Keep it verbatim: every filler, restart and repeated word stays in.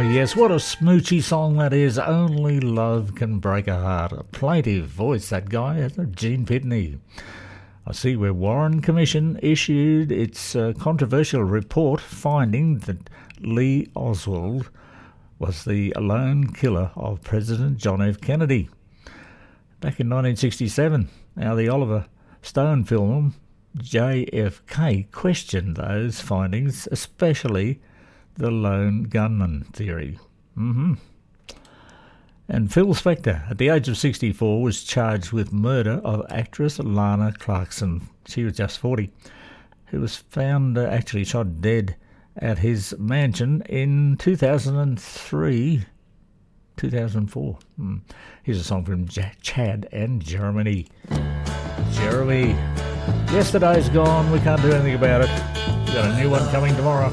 yes, what a smoochy song that is. Only Love Can Break a Heart. A plaintive voice, that guy, isn't it? Gene Pitney. I see where Warren Commission issued its uh, controversial report finding that Lee Oswald was the lone killer of President John F. Kennedy back in nineteen sixty-seven. Now, the Oliver Stone film J F K questioned those findings, especially the lone gunman theory. Mm-hmm. And Phil Spector, at the age of sixty-four, was charged with murder of actress Lana Clarkson. She was just forty, who was found uh, actually shot dead at his mansion in two thousand three, two thousand four. Mm. Here's a song from J- Chad and Jeremy. Jeremy, yesterday's gone, we can't do anything about it. We've got a new one coming tomorrow.